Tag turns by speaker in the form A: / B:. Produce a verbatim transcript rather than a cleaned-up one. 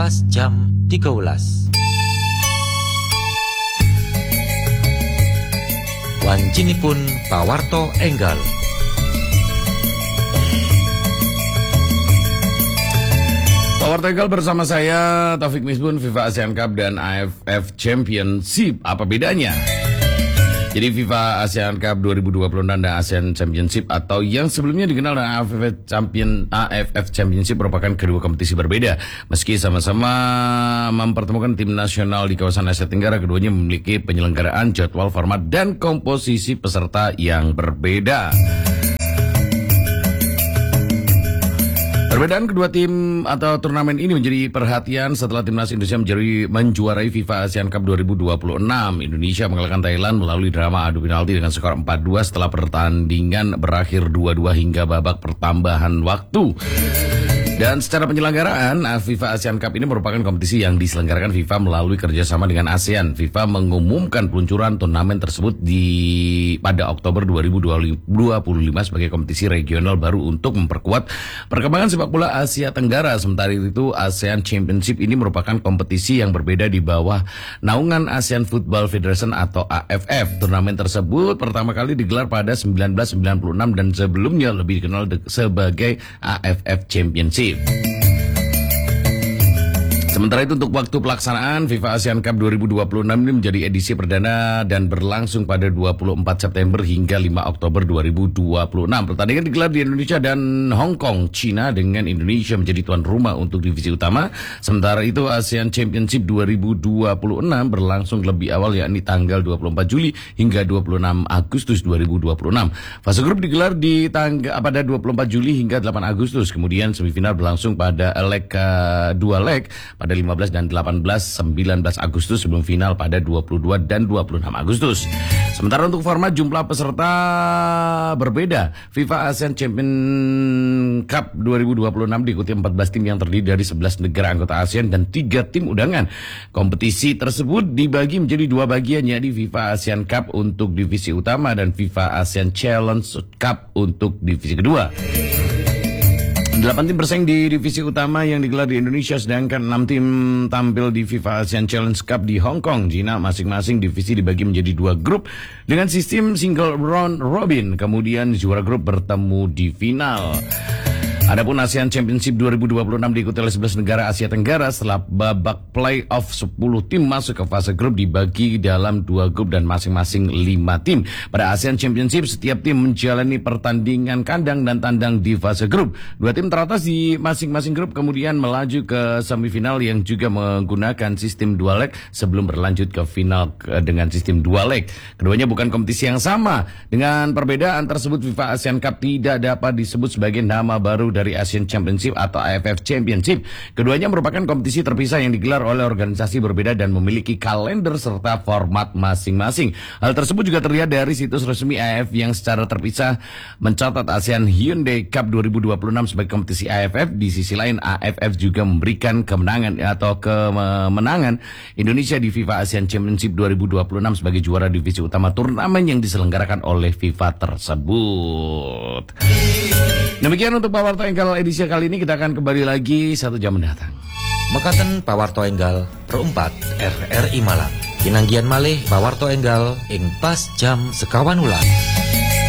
A: pas jam tiga belas. Wancinipun pawarto enggal.
B: Pawarto enggal bersama saya Taufik Misbun. FIFA Asian Cup dan A F F Championship, apa bedanya? Jadi FIFA Asian Cup dua ribu dua puluh enam dan ASEAN Championship atau yang sebelumnya dikenal dengan A F F Champion A F F Championship merupakan kedua kompetisi berbeda. Meski sama-sama mempertemukan tim nasional di kawasan Asia Tenggara, keduanya memiliki penyelenggaraan, jadwal, format, dan komposisi peserta yang berbeda. Perbedaan kedua tim atau turnamen ini menjadi perhatian setelah timnas Indonesia menjadi menjuarai FIFA Asian Cup dua ribu dua puluh enam. Indonesia mengalahkan Thailand melalui drama adu penalti dengan skor empat dua setelah pertandingan berakhir dua dua hingga babak pertambahan waktu. Dan secara penyelenggaraan, FIFA Asian Cup ini merupakan kompetisi yang diselenggarakan FIFA melalui kerjasama dengan ASEAN. FIFA mengumumkan peluncuran turnamen tersebut di pada Oktober dua ribu dua puluh lima sebagai kompetisi regional baru untuk memperkuat perkembangan sepak bola Asia Tenggara. Sementara itu, ASEAN Championship ini merupakan kompetisi yang berbeda di bawah naungan ASEAN Football Federation atau A F F. Turnamen tersebut pertama kali digelar pada seribu sembilan ratus sembilan puluh enam dan sebelumnya lebih dikenal sebagai A F F Championship. Sementara itu untuk waktu pelaksanaan FIFA Asian Cup dua ribu dua puluh enam ini menjadi edisi perdana dan berlangsung pada dua puluh empat September hingga lima Oktober dua ribu dua puluh enam. Pertandingan digelar di Indonesia dan Hong Kong, China, dengan Indonesia menjadi tuan rumah untuk divisi utama. Sementara itu ASEAN Championship dua ribu dua puluh enam berlangsung lebih awal, yakni tanggal dua puluh empat Juli hingga dua puluh enam Agustus dua ribu dua puluh enam. Fase grup digelar di tanggal pada dua puluh empat Juli hingga delapan Agustus. Kemudian semifinal berlangsung pada leg uh, dua leg pada lima belas dan delapan belas sembilan belas Agustus sebelum final pada dua puluh dua dan dua puluh enam Agustus. Sementara untuk format, jumlah peserta berbeda. FIFA ASEAN Champion Cup dua ribu dua puluh enam diikuti empat belas tim yang terdiri dari sebelas negara anggota ASEAN dan tiga tim undangan. Kompetisi tersebut dibagi menjadi dua bagian, yakni FIFA ASEAN Cup untuk divisi utama dan FIFA ASEAN Challenge Cup untuk divisi kedua. Delapan tim bersaing di divisi utama yang digelar di Indonesia, sedangkan enam tim tampil di FIFA ASEAN Challenge Cup di Hong Kong, China. Masing-masing divisi dibagi menjadi dua grup dengan sistem single round robin. Kemudian juara grup bertemu di final. Adapun ASEAN Championship dua ribu dua puluh enam diikuti oleh sebelas negara Asia Tenggara. Setelah babak playoff, sepuluh tim masuk ke fase grup dibagi dalam dua grup dan masing-masing lima tim. Pada ASEAN Championship, setiap tim menjalani pertandingan kandang dan tandang di fase grup. Dua tim teratas di masing-masing grup kemudian melaju ke semifinal yang juga menggunakan sistem dua leg sebelum berlanjut ke final dengan sistem dua leg. Keduanya bukan kompetisi yang sama. Dengan perbedaan tersebut, FIFA ASEAN Cup tidak dapat disebut sebagai nama baru dari ASEAN Championship atau A F F Championship. Keduanya merupakan kompetisi terpisah yang digelar oleh organisasi berbeda dan memiliki kalender serta format masing-masing. Hal tersebut juga terlihat dari situs resmi A F F yang secara terpisah mencatat ASEAN Hyundai Cup dua ribu dua puluh enam sebagai kompetisi A F F. Di sisi lain, A F F juga memberikan kemenangan atau kemenangan Indonesia di FIFA ASEAN Championship dua ribu dua puluh enam sebagai juara divisi utama turnamen yang diselenggarakan oleh FIFA tersebut. Demikian untuk Pawarto Enggal edisi kali ini. Kita akan kembali lagi satu jam mendatang.
A: Mekaten Pawarto Enggal perempat R R I Malang. Kinanggian malih Pawarto Enggal ing pas jam sekawan ulang.